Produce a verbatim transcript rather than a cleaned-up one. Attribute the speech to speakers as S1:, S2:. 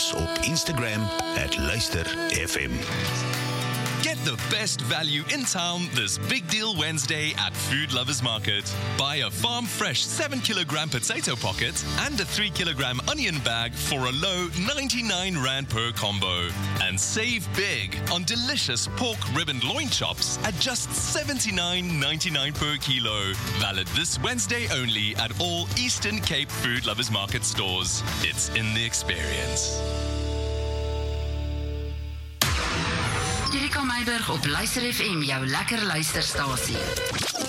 S1: ons op Instagram at Luister F M.
S2: Get the best value in town this Big Deal Wednesday at Food Lovers Market. Buy a farm fresh seven kilogram potato pocket and a three kilogram onion bag for a low ninety-nine rand per combo. And save big on delicious pork ribbon loin chops at just seventy-nine ninety-nine per kilo. Valid this Wednesday only at all Eastern Cape Food Lovers Market stores. It's in the experience.
S3: Erika Meiburg op Luister F M, jou lekker luisterstasie.